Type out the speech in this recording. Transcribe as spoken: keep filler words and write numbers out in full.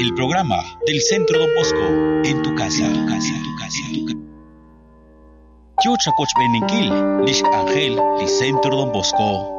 el programa del Centro Don Bosco, en tu casa, en tu casa, en tu casa, en tu casa. Yo chacoch beninquil, lish Ángel, li Centro Don Bosco.